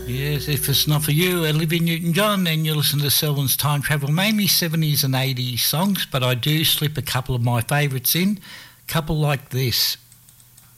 Yes, if it's not for you, Olivia Newton-John, and you listen to Selwyn's Time Travel, mainly 70s and 80s songs, but I do slip a couple of my favourites in. A couple like this.